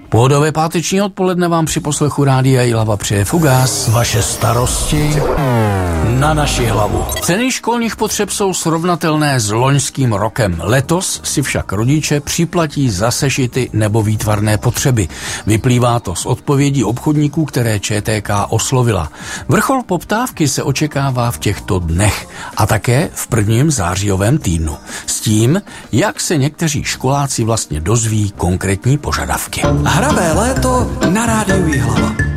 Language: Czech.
Pohodové páteční odpoledne vám při poslechu Rádia Jihlava přeje Fugas. Vaše starosti na naši hlavu. Ceny školních potřeb jsou srovnatelné s loňským rokem. Letos si však rodiče připlatí za sešity nebo výtvarné potřeby. Vyplývá to z odpovědí obchodníků, které ČTK oslovila. Vrchol poptávky se očekává v těchto dnech a také v prvním zářijovém týdnu. S tím, jak se někteří školáci vlastně dozví konkrétní požadavky. Hravé léto na Rádiu Jihlava.